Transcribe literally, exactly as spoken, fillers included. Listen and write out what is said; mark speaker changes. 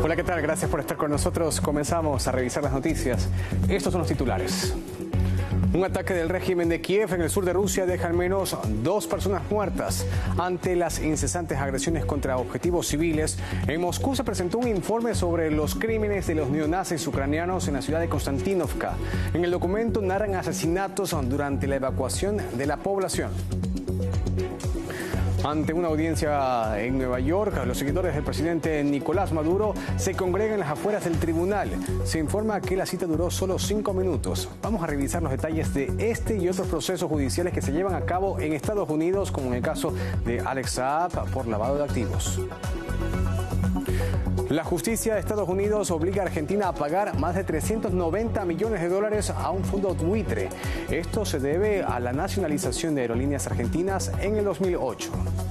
Speaker 1: Hola, ¿qué tal? Gracias por estar con nosotros. Comenzamos a revisar las noticias. Estos son los titulares. Un ataque del régimen de Kiev en el sur de Rusia deja al menos dos personas muertas. Ante las incesantes agresiones contra objetivos civiles, en Moscú se presentó un informe sobre los crímenes de los neonazis ucranianos en la ciudad de Konstantinovka. En el documento narran asesinatos durante la evacuación de la población. Ante una audiencia en Nueva York, los seguidores del presidente Nicolás Maduro se congregan en las afueras del tribunal. Se informa que la cita duró solo cinco minutos. Vamos a revisar los detalles de este y otros procesos judiciales que se llevan a cabo en Estados Unidos, como en el caso de Alex Saab por lavado de activos. La justicia de Estados Unidos obliga a Argentina a pagar más de trescientos noventa millones de dólares a un fondo buitre. Esto se debe a la nacionalización de aerolíneas argentinas en el dos mil ocho.